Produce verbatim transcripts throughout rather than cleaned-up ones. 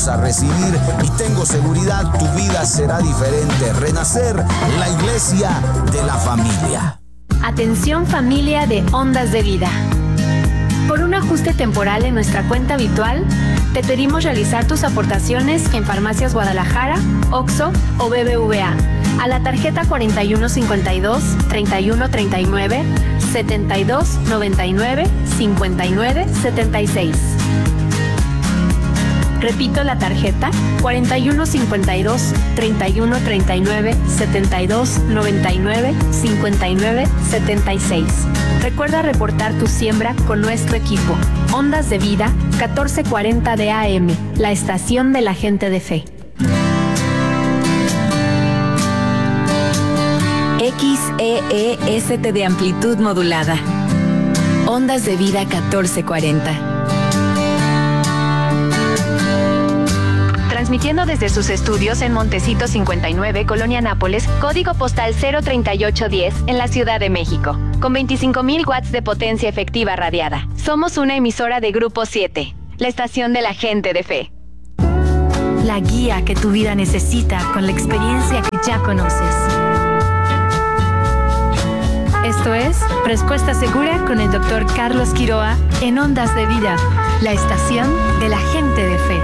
vamos a recibir y tengo seguridad, tu vida será diferente. Renacer, la iglesia de la familia. Atención familia de Ondas de Vida. Por un ajuste temporal en nuestra cuenta habitual, te pedimos realizar tus aportaciones en Farmacias Guadalajara, Oxxo o B B V A a la tarjeta cuarenta y uno cincuenta y dos, treinta y uno treinta y nueve, setenta y dos noventa y nueve, cincuenta y nueve setenta y seis. Repito la tarjeta cuarenta y uno cincuenta y dos, treinta y uno treinta y nueve, setenta y dos noventa y nueve, cincuenta y nueve setenta y seis. Recuerda reportar tu siembra con nuestro equipo. Ondas de Vida, catorce cuarenta de A M, la estación de la gente de fe. X E E S T de amplitud modulada. Ondas de Vida catorce cuarenta. Transmitiendo desde sus estudios en Montecito cincuenta y nueve, Colonia Nápoles, código postal cero treinta y ocho diez, en la Ciudad de México, con veinticinco mil watts de potencia efectiva radiada. Somos una emisora de Grupo siete, la estación de la gente de fe. La guía que tu vida necesita con la experiencia que ya conoces. Esto es Respuesta Segura con el doctor Carlos Quiroa en Ondas de Vida, la estación de la gente de fe.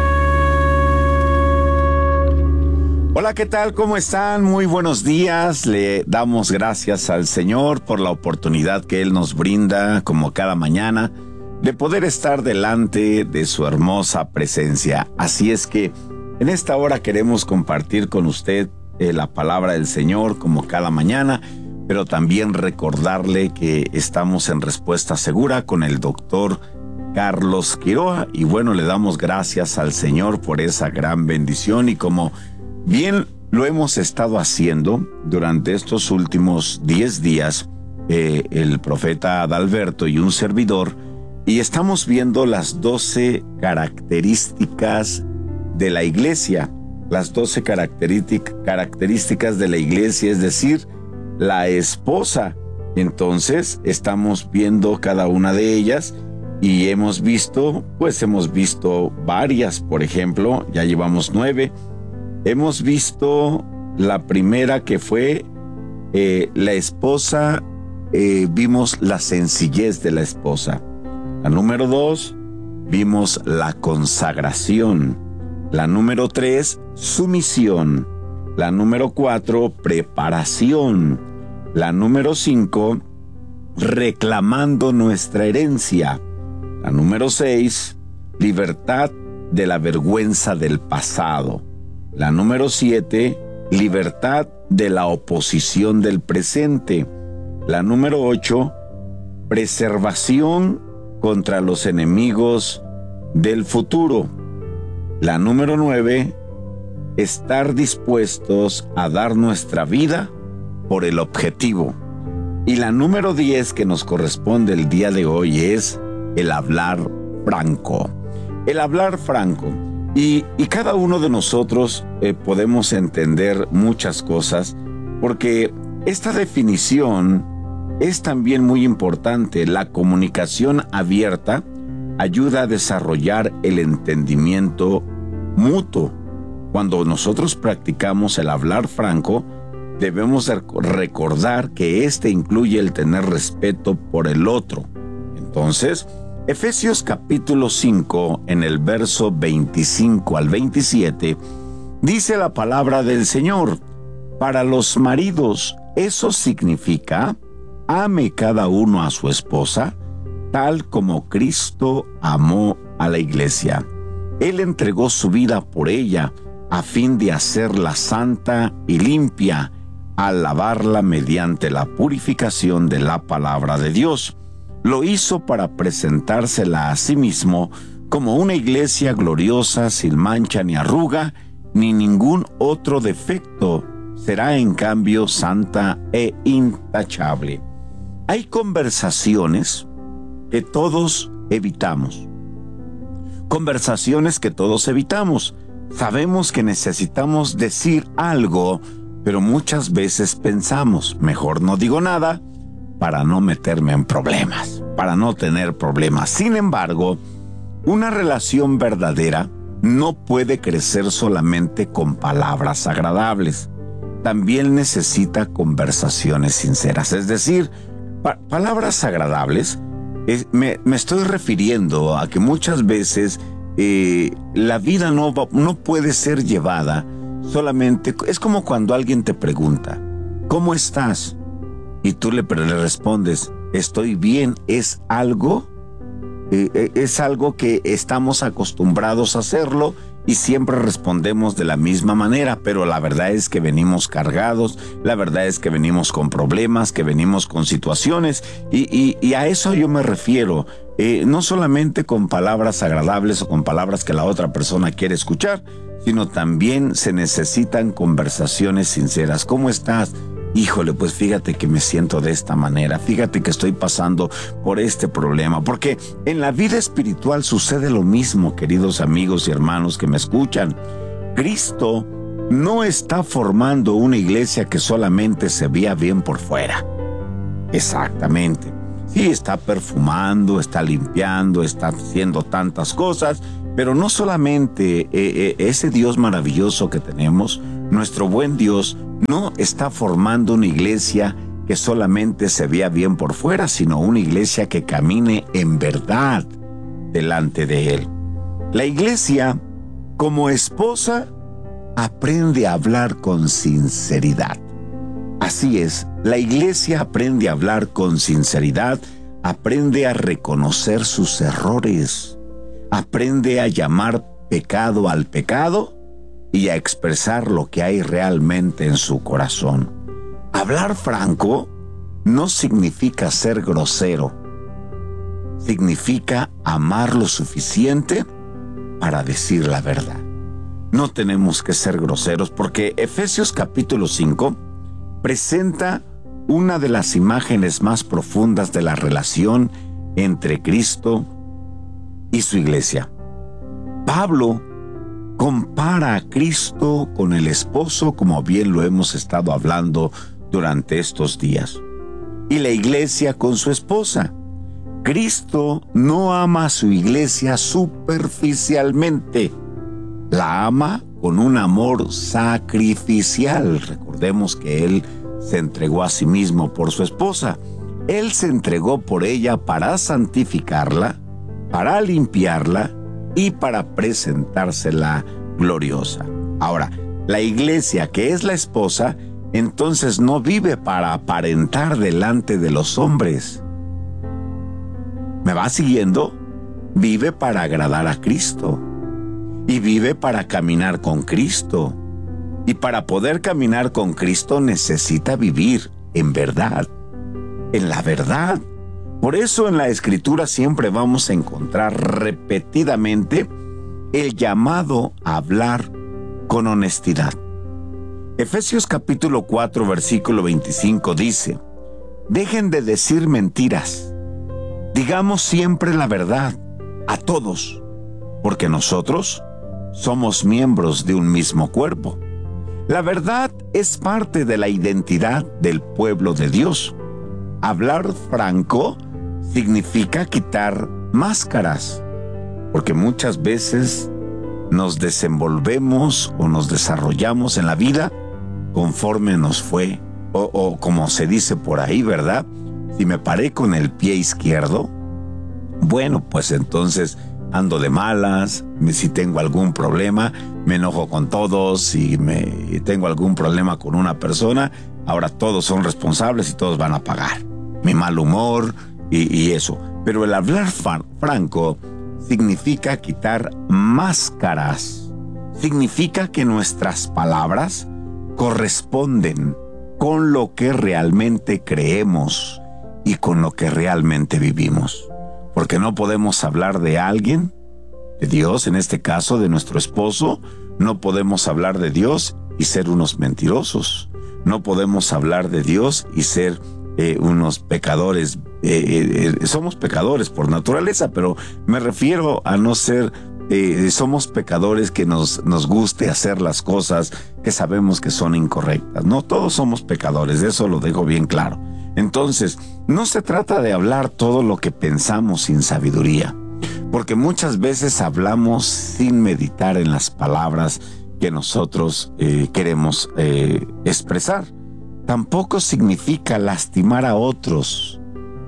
Hola, ¿qué tal? ¿Cómo están? Muy buenos días. Le damos gracias al Señor por la oportunidad que Él nos brinda, como cada mañana, de poder estar delante de su hermosa presencia. Así es que en esta hora queremos compartir con usted eh, la palabra del Señor, como cada mañana, pero también recordarle que estamos en Respuesta Segura con el doctor Carlos Quiroa. Y bueno, le damos gracias al Señor por esa gran bendición, y como bien lo hemos estado haciendo durante estos últimos diez días, eh, el profeta Adalberto y un servidor, y estamos viendo las doce características de la iglesia, las doce característic- características de la iglesia, es decir, la esposa. Entonces estamos viendo cada una de ellas y hemos visto, pues hemos visto varias. Por ejemplo, ya llevamos nueve. Hemos visto la primera, que fue eh, la esposa. Eh, vimos la sencillez de la esposa. La número dos, vimos la consagración. La número tres, sumisión. La número cuatro, preparación. La número cinco, reclamando nuestra herencia. La número seis, libertad de la vergüenza del pasado. La número siete, libertad de la oposición del presente. La número ocho, preservación contra los enemigos del futuro. La número nueve, estar dispuestos a dar nuestra vida por el objetivo. Y la número diez, que nos corresponde el día de hoy, es el hablar franco. El hablar franco. Y, y cada uno de nosotros eh, podemos entender muchas cosas, porque esta definición es también muy importante. La comunicación abierta ayuda a desarrollar el entendimiento mutuo. Cuando nosotros practicamos el hablar franco, debemos recordar que este incluye el tener respeto por el otro. Entonces, Efesios capítulo cinco, en el verso veinticinco al veintisiete, dice la palabra del Señor: para los maridos, eso significa, ame cada uno a su esposa, tal como Cristo amó a la iglesia. Él entregó su vida por ella, a fin de hacerla santa y limpia, al lavarla mediante la purificación de la palabra de Dios. Lo hizo para presentársela a sí mismo como una iglesia gloriosa, sin mancha ni arruga, ni ningún otro defecto. Será en cambio santa e intachable. Hay conversaciones que todos evitamos. Conversaciones que todos evitamos. Sabemos que necesitamos decir algo, pero muchas veces pensamos, mejor no digo nada para no meterme en problemas, para no tener problemas. Sin embargo, una relación verdadera no puede crecer solamente con palabras agradables. También necesita conversaciones sinceras. Es decir, pa- palabras agradables, eh, me, me estoy refiriendo a que muchas veces eh, la vida no, va, no puede ser llevada solamente. Es como cuando alguien te pregunta, ¿cómo estás? Y tú le, le respondes, estoy bien. Es algo, eh, es algo que estamos acostumbrados a hacerlo y siempre respondemos de la misma manera, pero la verdad es que venimos cargados, la verdad es que venimos con problemas, que venimos con situaciones y, y, y a eso yo me refiero, eh, no solamente con palabras agradables o con palabras que la otra persona quiere escuchar, sino también se necesitan conversaciones sinceras. ¿Cómo estás? Híjole, pues fíjate que me siento de esta manera, fíjate que estoy pasando por este problema, porque en la vida espiritual sucede lo mismo, queridos amigos y hermanos que me escuchan. Cristo no está formando una iglesia que solamente se vea bien por fuera. Exactamente. Sí, está perfumando, está limpiando, está haciendo tantas cosas, pero no solamente eh, eh, ese Dios maravilloso que tenemos, nuestro buen Dios, no está formando una iglesia que solamente se vea bien por fuera, sino una iglesia que camine en verdad delante de Él. La iglesia, como esposa, aprende a hablar con sinceridad. Así es, la iglesia aprende a hablar con sinceridad, aprende a reconocer sus errores, aprende a llamar pecado al pecado y a expresar lo que hay realmente en su corazón. Hablar franco no significa ser grosero, significa amar lo suficiente para decir la verdad. No tenemos que ser groseros porque Efesios capítulo cinco presenta una de las imágenes más profundas de la relación entre Cristo y su iglesia. Pablo compara a Cristo con el esposo, como bien lo hemos estado hablando durante estos días, y la iglesia con su esposa. Cristo no ama a su iglesia superficialmente, la ama con un amor sacrificial. Recordemos que Él se entregó a sí mismo por su esposa. Él se entregó por ella para santificarla, para limpiarla y para presentársela gloriosa. Ahora, la iglesia, que es la esposa, entonces no vive para aparentar delante de los hombres. ¿Me va siguiendo? Vive para agradar a Cristo y vive para caminar con Cristo. Y para poder caminar con Cristo necesita vivir en verdad, en la verdad. Por eso en la Escritura siempre vamos a encontrar repetidamente el llamado a hablar con honestidad. Efesios capítulo cuatro, versículo veinticinco dice: dejen de decir mentiras, digamos siempre la verdad a todos, porque nosotros somos miembros de un mismo cuerpo. La verdad es parte de la identidad del pueblo de Dios. Hablar franco significa quitar máscaras, porque muchas veces nos desenvolvemos o nos desarrollamos en la vida conforme nos fue, o, o como se dice por ahí, ¿verdad? Si me paré con el pie izquierdo, bueno, pues entonces ando de malas. Si tengo algún problema, me enojo con todos. Si me, tengo algún problema con una persona, ahora todos son responsables y todos van a pagar mi mal humor y, y eso. Pero el hablar fran- franco significa quitar máscaras. Significa que nuestras palabras corresponden con lo que realmente creemos y con lo que realmente vivimos. Porque no podemos hablar de alguien, de Dios, en este caso de nuestro esposo, no podemos hablar de Dios y ser unos mentirosos. No podemos hablar de Dios y ser eh, unos pecadores. Eh, eh, somos pecadores por naturaleza, pero me refiero a no ser, eh, somos pecadores que nos, nos guste hacer las cosas que sabemos que son incorrectas. No todos somos pecadores, de eso lo dejo bien claro. Entonces, no se trata de hablar todo lo que pensamos sin sabiduría. Porque muchas veces hablamos sin meditar en las palabras que nosotros eh, queremos eh, expresar. Tampoco significa lastimar a otros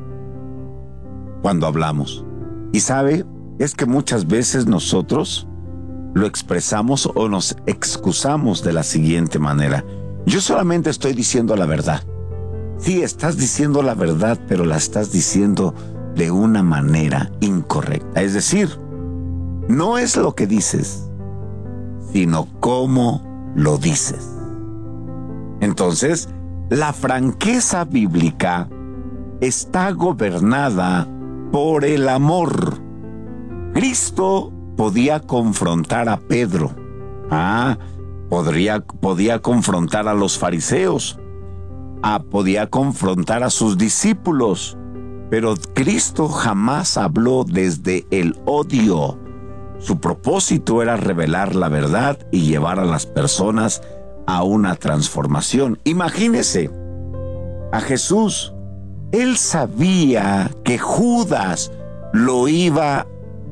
cuando hablamos. Y sabe, es que muchas veces nosotros lo expresamos o nos excusamos de la siguiente manera. Yo solamente estoy diciendo la verdad. Sí, estás diciendo la verdad, pero la estás diciendo de una manera incorrecta. Es decir, no es lo que dices, sino cómo lo dices. Entonces, la franqueza bíblica está gobernada por el amor. Cristo podía confrontar a Pedro. Ah, podría, podía confrontar a los fariseos. Ah, podía confrontar a sus discípulos. Pero Cristo jamás habló desde el odio. Su propósito era revelar la verdad y llevar a las personas a una transformación. Imagínese a Jesús. Él sabía que Judas lo iba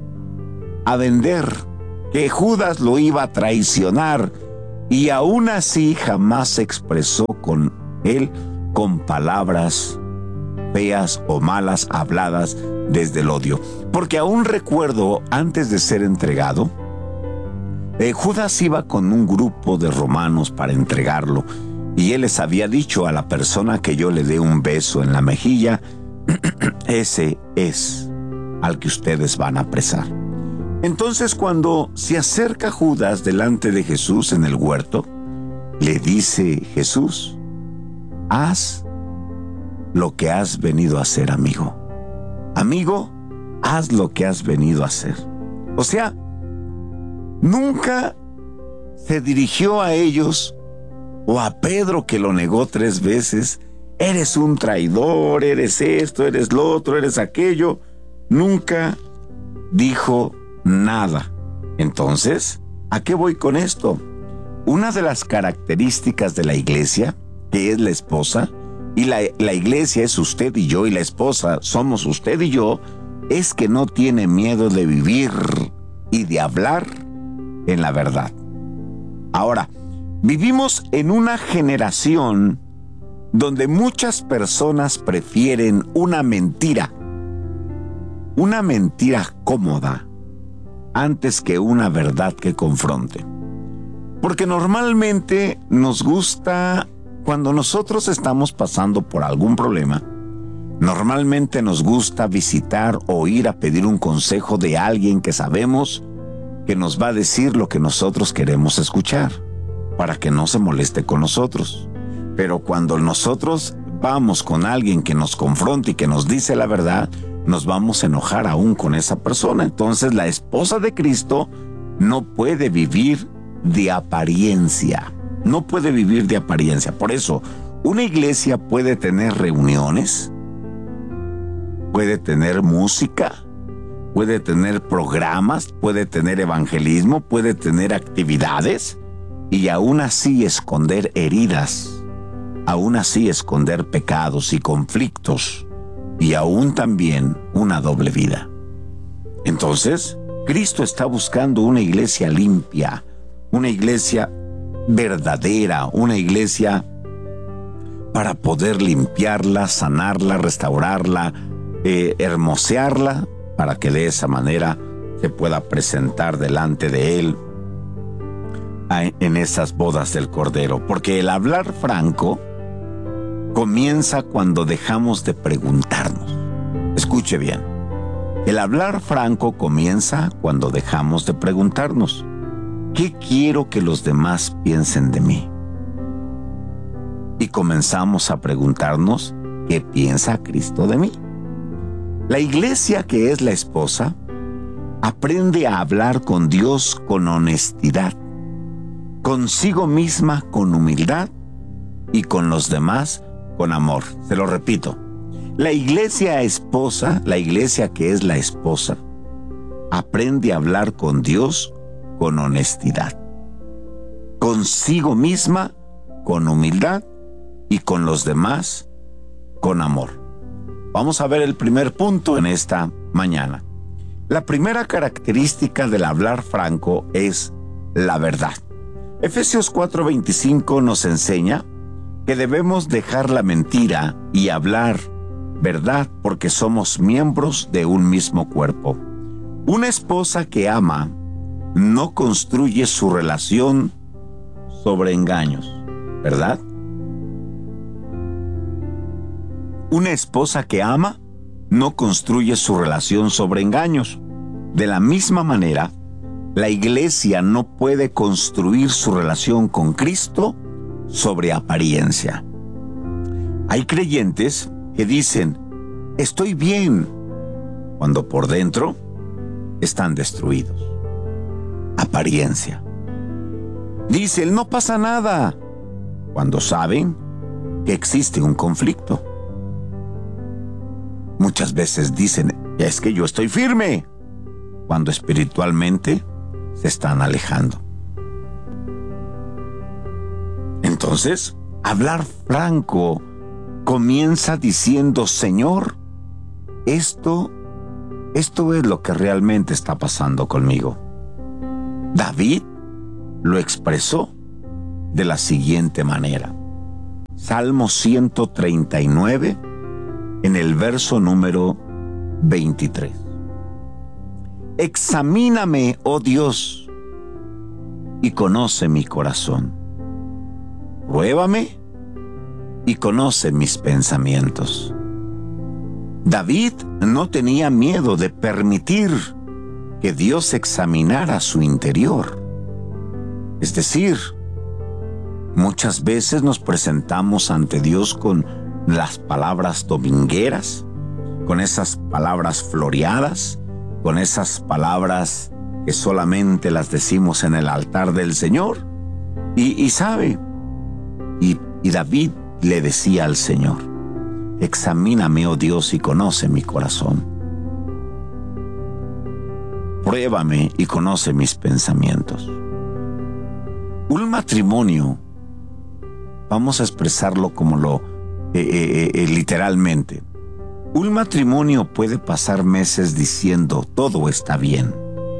a vender, que Judas lo iba a traicionar, y aún así jamás se expresó con él con palabras feas o malas habladas desde el odio. Porque aún recuerdo, antes de ser entregado, eh, Judas iba con un grupo de romanos para entregarlo, y él les había dicho a la persona que yo le dé un beso en la mejilla, ese es al que ustedes van a apresar. Entonces, cuando se acerca Judas delante de Jesús en el huerto, le dice Jesús: haz lo que has venido a hacer, amigo. Amigo, haz lo que has venido a hacer. O sea, nunca se dirigió a ellos o a Pedro, que lo negó tres veces. Eres un traidor, eres esto, eres lo otro, eres aquello. Nunca dijo nada. Entonces, ¿a qué voy con esto? Una de las características de la iglesia, que es la esposa, y la, la iglesia es usted y yo, y la esposa somos usted y yo, es que no tiene miedo de vivir y de hablar en la verdad. Ahora, vivimos en una generación donde muchas personas prefieren una mentira, una mentira cómoda, antes que una verdad que confronte. Porque normalmente nos gusta, cuando nosotros estamos pasando por algún problema, normalmente nos gusta visitar o ir a pedir un consejo de alguien que sabemos que nos va a decir lo que nosotros queremos escuchar, para que no se moleste con nosotros. Pero cuando nosotros vamos con alguien que nos confronta y que nos dice la verdad, nos vamos a enojar aún con esa persona. Entonces, la esposa de Cristo no puede vivir de apariencia. No puede vivir de apariencia. Por eso, una iglesia puede tener reuniones, puede tener música, puede tener programas, puede tener evangelismo, puede tener actividades, y aún así esconder heridas, aún así esconder pecados y conflictos, y aún también una doble vida. Entonces, Cristo está buscando una iglesia limpia, una iglesia verdadera, una iglesia para poder limpiarla, sanarla, restaurarla, eh, hermosearla, para que de esa manera se pueda presentar delante de Él en esas bodas del Cordero. Porque el hablar franco comienza cuando dejamos de preguntarnos. Escuche bien. El hablar franco comienza cuando dejamos de preguntarnos: ¿qué quiero que los demás piensen de mí? Y comenzamos a preguntarnos: ¿qué piensa Cristo de mí? La iglesia, que es la esposa, aprende a hablar con Dios con honestidad, consigo misma con humildad y con los demás con amor. Se lo repito. La iglesia esposa, la iglesia que es la esposa, aprende a hablar con Dios con honestidad, consigo misma con humildad y con los demás con amor. Vamos a ver el primer punto en esta mañana. La primera característica del hablar franco es la verdad. Efesios cuatro veinticinco nos enseña que debemos dejar la mentira y hablar verdad porque somos miembros de un mismo cuerpo. Una esposa que ama no construye su relación sobre engaños, ¿verdad? Una esposa que ama no construye su relación sobre engaños. De la misma manera, la iglesia no puede construir su relación con Cristo sobre apariencia. Hay creyentes que dicen, estoy bien, cuando por dentro están destruidos. Apariencia. Dicen, no pasa nada, cuando saben que existe un conflicto. Muchas veces dicen, es que yo estoy firme, cuando espiritualmente se están alejando. Entonces, hablar franco comienza diciendo, Señor, esto, esto es lo que realmente está pasando conmigo. David lo expresó de la siguiente manera. Salmo ciento treinta y nueve, en el verso número veintitrés. Examíname, oh Dios, y conoce mi corazón. Pruébame y conoce mis pensamientos. David no tenía miedo de permitir que Dios examinara su interior. Es decir, muchas veces nos presentamos ante Dios con las palabras domingueras, con esas palabras floreadas, con esas palabras que solamente las decimos en el altar del Señor. Y, y sabe, y, y David le decía al Señor, examíname, oh Dios, y conoce mi corazón. Pruébame y conoce mis pensamientos. Un matrimonio, vamos a expresarlo como lo eh, eh, eh, literalmente. Un matrimonio puede pasar meses diciendo todo está bien.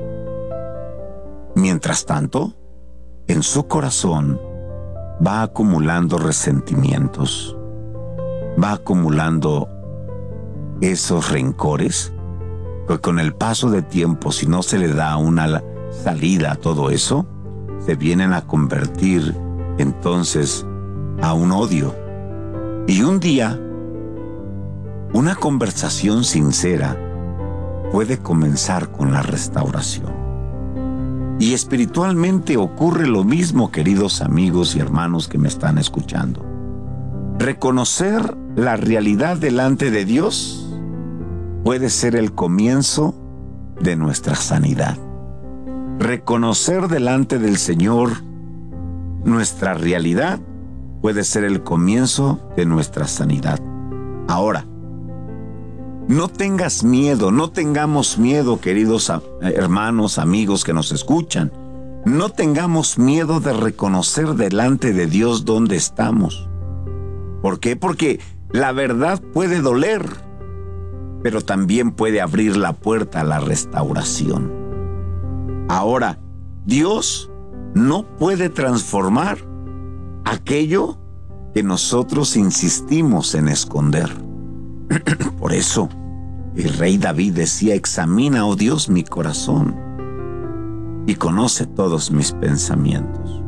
Mientras tanto, en su corazón va acumulando resentimientos, va acumulando esos rencores, que con el paso de tiempo, si no se le da una salida a todo eso, se vienen a convertir entonces a un odio. Y un día, una conversación sincera puede comenzar con la restauración. Y espiritualmente ocurre lo mismo, queridos amigos y hermanos que me están escuchando. Reconocer la realidad delante de Dios puede ser el comienzo de nuestra sanidad. Reconocer delante del Señor nuestra realidad puede ser el comienzo de nuestra sanidad. Ahora, no tengas miedo, no tengamos miedo, queridos hermanos, amigos que nos escuchan. No tengamos miedo de reconocer delante de Dios dónde estamos. ¿Por qué? Porque la verdad puede doler, pero también puede abrir la puerta a la restauración. Ahora, Dios no puede transformar aquello que nosotros insistimos en esconder. Por eso, el rey David decía, examina, oh Dios, mi corazón y conoce todos mis pensamientos.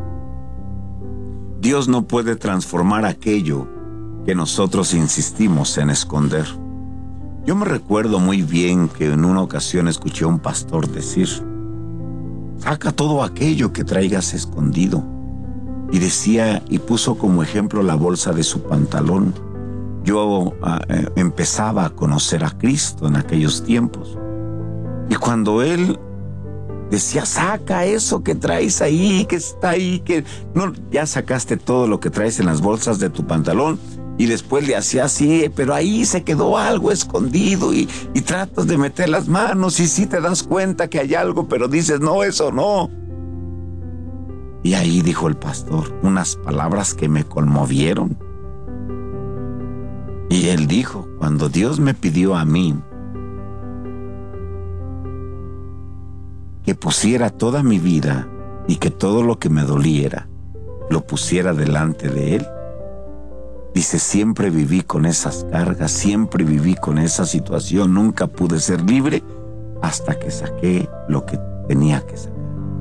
Dios no puede transformar aquello que nosotros insistimos en esconder. Yo me recuerdo muy bien que en una ocasión escuché a un pastor decir, saca todo aquello que traigas escondido. Y decía, y puso como ejemplo la bolsa de su pantalón. Yo eh, empezaba a conocer a Cristo en aquellos tiempos. Y cuando Él decía, saca eso que traes ahí, que está ahí, que no, ya sacaste todo lo que traes en las bolsas de tu pantalón. Y después le hacía así, pero ahí se quedó algo escondido y, y tratas de meter las manos y sí te das cuenta que hay algo, pero dices, no, eso no. Y ahí dijo el pastor unas palabras que me conmovieron. Y él dijo, cuando Dios me pidió a mí que pusiera toda mi vida y que todo lo que me doliera lo pusiera delante de Él. Dice, siempre viví con esas cargas, siempre viví con esa situación, nunca pude ser libre hasta que saqué lo que tenía que sacar.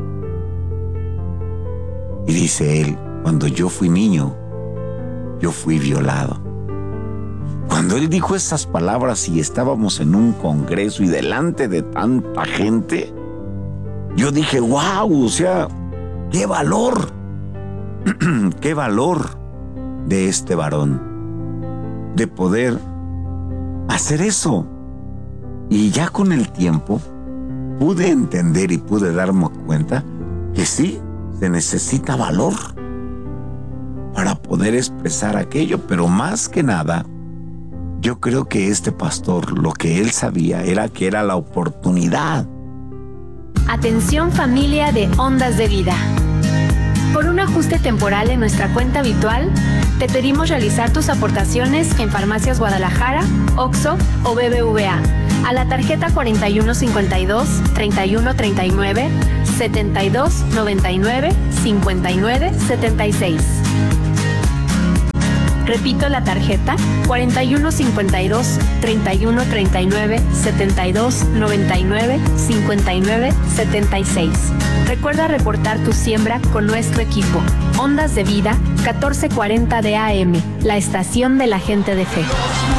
Y dice él, cuando yo fui niño, yo fui violado. Cuando él dijo esas palabras y estábamos en un congreso y delante de tanta gente, yo dije, wow, o sea, qué valor, qué valor de este varón, de poder hacer eso. Y ya con el tiempo pude entender y pude darme cuenta que sí, se necesita valor para poder expresar aquello, pero más que nada, yo creo que este pastor, lo que él sabía era que era la oportunidad. Atención familia de Ondas de Vida. Por un ajuste temporal en nuestra cuenta habitual, te pedimos realizar tus aportaciones en Farmacias Guadalajara, Oxxo o B B V A a la tarjeta cuarenta y uno cincuenta y dos, treinta y uno treinta y nueve, setenta y dos noventa y nueve, cincuenta y nueve setenta y seis. Repito la tarjeta cuarenta y uno cincuenta y dos, treinta y uno treinta y nueve, setenta y dos noventa y nueve, cincuenta y nueve setenta y seis. Recuerda reportar tu siembra con nuestro equipo. Ondas de Vida, catorce cuarenta de A M, la estación de la gente de fe.